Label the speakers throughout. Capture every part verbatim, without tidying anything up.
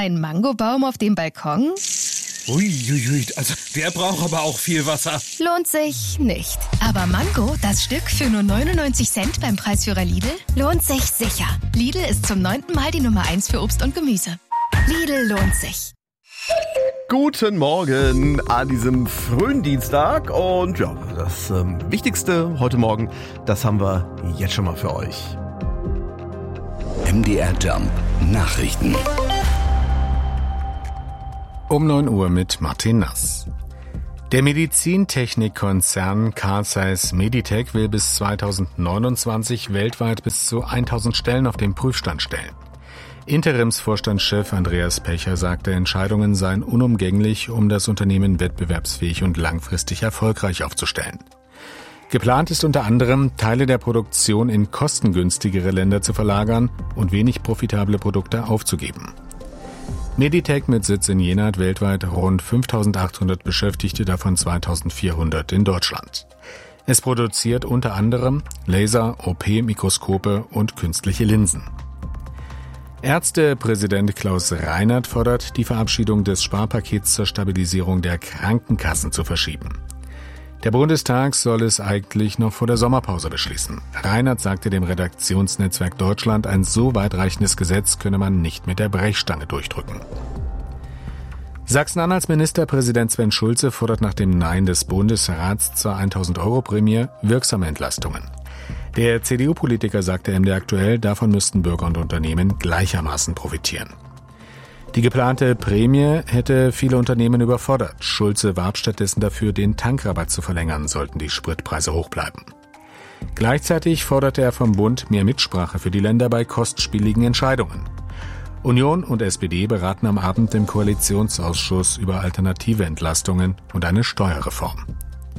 Speaker 1: Ein Mangobaum auf dem Balkon?
Speaker 2: Uiuiui, also der braucht aber auch viel Wasser.
Speaker 1: Lohnt sich nicht. Aber Mango, das Stück für nur neunundneunzig Cent beim Preisführer Lidl, lohnt sich sicher. Lidl ist zum neunten Mal die Nummer eins für Obst und Gemüse. Lidl lohnt sich.
Speaker 3: Guten Morgen an diesem frühen Dienstag und ja, das ähm, Wichtigste heute Morgen, das haben wir jetzt schon mal für euch.
Speaker 4: M D R Jump Nachrichten.
Speaker 5: Um neun Uhr mit Martin Nass. Der Medizintechnikkonzern Carl Zeiss Meditec will bis zweitausendneunundzwanzig weltweit bis zu tausend Stellen auf den Prüfstand stellen. Interimsvorstandschef Andreas Pecher sagte, Entscheidungen seien unumgänglich, um das Unternehmen wettbewerbsfähig und langfristig erfolgreich aufzustellen. Geplant ist unter anderem, Teile der Produktion in kostengünstigere Länder zu verlagern und wenig profitable Produkte aufzugeben. Meditec mit Sitz in Jena hat weltweit rund fünftausendachthundert Beschäftigte, davon zweitausendvierhundert in Deutschland. Es produziert unter anderem Laser, O P-Mikroskope und künstliche Linsen. Ärztepräsident Klaus Reinert fordert, die Verabschiedung des Sparpakets zur Stabilisierung der Krankenkassen zu verschieben. Der Bundestag soll es eigentlich noch vor der Sommerpause beschließen. Reinert sagte dem Redaktionsnetzwerk Deutschland, ein so weitreichendes Gesetz könne man nicht mit der Brechstange durchdrücken. Sachsen-Anhalts Ministerpräsident Sven Schulze fordert nach dem Nein des Bundesrats zur tausend-Euro-Prämie wirksame Entlastungen. Der C D U-Politiker sagte M D R aktuell, davon müssten Bürger und Unternehmen gleichermaßen profitieren. Die geplante Prämie hätte viele Unternehmen überfordert. Schulze warb stattdessen dafür, den Tankrabatt zu verlängern, sollten die Spritpreise hoch bleiben. Gleichzeitig forderte er vom Bund mehr Mitsprache für die Länder bei kostspieligen Entscheidungen. Union und S P D beraten am Abend im Koalitionsausschuss über alternative Entlastungen und eine Steuerreform.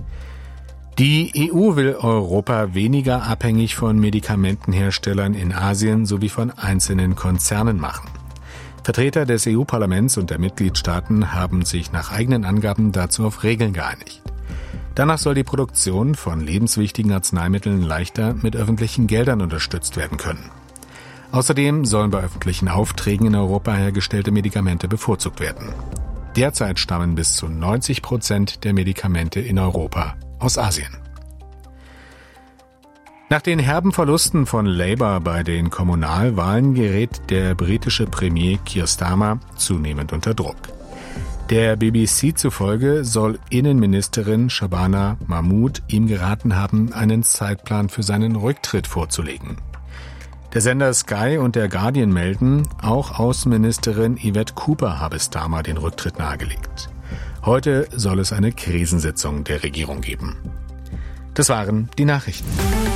Speaker 5: Die E U will Europa weniger abhängig von Medikamentenherstellern in Asien sowie von einzelnen Konzernen machen. Vertreter des E U-Parlaments und der Mitgliedstaaten haben sich nach eigenen Angaben dazu auf Regeln geeinigt. Danach soll die Produktion von lebenswichtigen Arzneimitteln leichter mit öffentlichen Geldern unterstützt werden können. Außerdem sollen bei öffentlichen Aufträgen in Europa hergestellte Medikamente bevorzugt werden. Derzeit stammen bis zu neunzig Prozent der Medikamente in Europa aus Asien. Nach den herben Verlusten von Labour bei den Kommunalwahlen gerät der britische Premier Keir Starmer zunehmend unter Druck. Der B B C zufolge soll Innenministerin Shabana Mahmood ihm geraten haben, einen Zeitplan für seinen Rücktritt vorzulegen. Der Sender Sky und der Guardian melden, auch Außenministerin Yvette Cooper habe Starmer den Rücktritt nahegelegt. Heute soll es eine Krisensitzung der Regierung geben. Das waren die Nachrichten.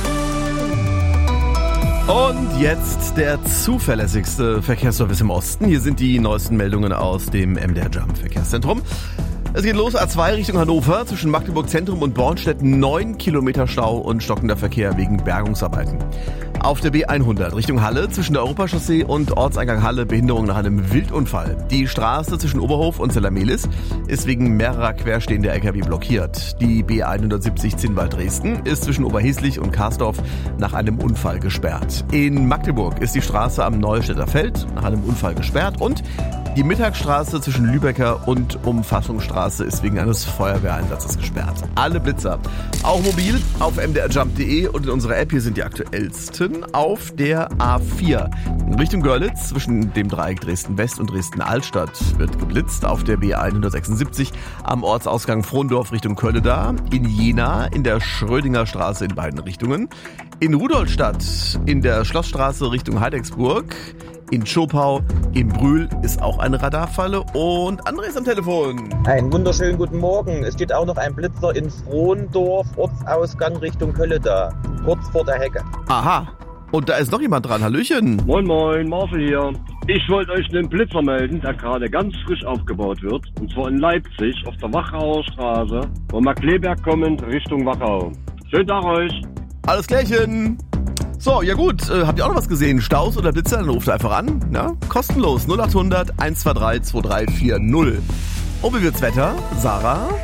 Speaker 3: Und jetzt der zuverlässigste Verkehrsservice im Osten. Hier sind die neuesten Meldungen aus dem M D R Jump Verkehrszentrum. Es geht los, A zwei Richtung Hannover, zwischen Magdeburg Zentrum und Bornstedt neun Kilometer Stau und stockender Verkehr wegen Bergungsarbeiten. Auf der B hundert Richtung Halle, zwischen der Europachaussee und Ortseingang Halle, Behinderung nach einem Wildunfall. Die Straße zwischen Oberhof und Zellermelis ist wegen mehrerer querstehender L K W blockiert. Die B hundertsiebzig Zinnwald-Dresden ist zwischen Oberheslich und Karsdorf nach einem Unfall gesperrt. In Magdeburg ist die Straße am Neustädter Feld nach einem Unfall gesperrt und die Mittagstraße zwischen Lübecker und Umfassungsstraße ist wegen eines Feuerwehreinsatzes gesperrt. Alle Blitzer, auch mobil, auf m d r jump punkt d e und in unserer App, hier sind die aktuellsten. Auf der A vier in Richtung Görlitz zwischen dem Dreieck Dresden-West und Dresden-Altstadt wird geblitzt. Auf der B hundertsechsundsiebzig am Ortsausgang Frondorf Richtung Kölleda. In Jena in der Schrödinger Straße in beiden Richtungen. In Rudolstadt in der Schlossstraße Richtung Heidecksburg. In Schopau, in Brühl ist auch eine Radarfalle und André ist am Telefon.
Speaker 6: Einen wunderschönen guten Morgen. Es steht auch noch ein Blitzer in Frondorf, Ortsausgang Richtung Kölleda, kurz vor der Hecke.
Speaker 3: Aha, und da ist noch jemand dran. Hallöchen.
Speaker 7: Moin moin, Marcel hier. Ich wollte euch einen Blitzer melden, der gerade ganz frisch aufgebaut wird. Und zwar in Leipzig auf der Wachauer Straße, von Markleberg kommend Richtung Wachau. Schönen Tag euch.
Speaker 3: Alles klärchen. So, ja gut, äh, habt ihr auch noch was gesehen? Staus oder Blitzer? Dann ruft einfach an. Ja? Kostenlos null acht hundert eins zwei drei zwei drei vier null. Und wie wird's Wetter? Sarah?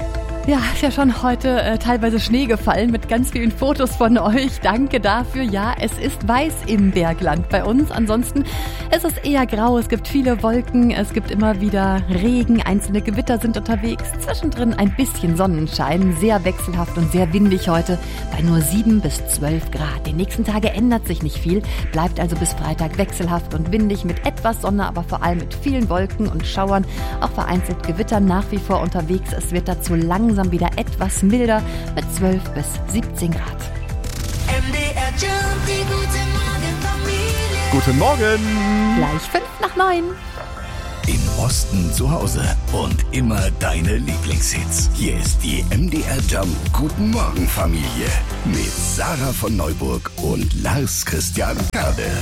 Speaker 8: Ja, ist ja schon heute äh, teilweise Schnee gefallen mit ganz vielen Fotos von euch. Danke dafür. Ja, es ist weiß im Bergland bei uns. Ansonsten ist es eher grau. Es gibt viele Wolken. Es gibt immer wieder Regen. Einzelne Gewitter sind unterwegs. Zwischendrin ein bisschen Sonnenschein. Sehr wechselhaft und sehr windig heute bei nur sieben bis zwölf Grad. Die nächsten Tage ändert sich nicht viel. Bleibt also bis Freitag wechselhaft und windig mit etwas Sonne, aber vor allem mit vielen Wolken und Schauern. Auch vereinzelt Gewitter nach wie vor unterwegs. Es wird dazu langsam wieder etwas milder mit zwölf bis siebzehn Grad.
Speaker 9: M D R Jump, die gute Morgenfamilie.
Speaker 3: Guten Morgen!
Speaker 8: Gleich fünf nach neun.
Speaker 4: Im Osten zu Hause und immer deine Lieblingshits. Hier ist die M D R Jump Guten Morgen Familie mit Sarah von Neuburg und Lars Christian Kade.